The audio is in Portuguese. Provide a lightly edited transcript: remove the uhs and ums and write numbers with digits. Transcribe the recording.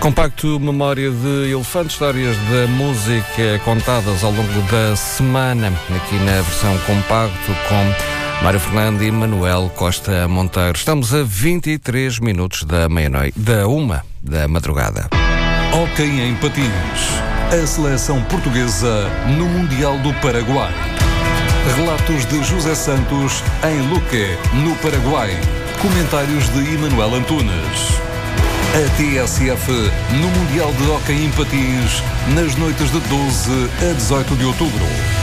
Compacto Memória de Elefante, histórias da música contadas ao longo da semana, aqui na versão compacto com Mário Fernando e Manuel Costa Monteiro. Estamos a 23 minutos da meia-noite, da 1 da madrugada. Hóquei em patins. A seleção portuguesa no Mundial do Paraguai. Relatos de José Santos em Luque, no Paraguai. Comentários de Emanuel Antunes. A TSF no Mundial de Hóquei em Patins nas noites de 12 a 18 de outubro.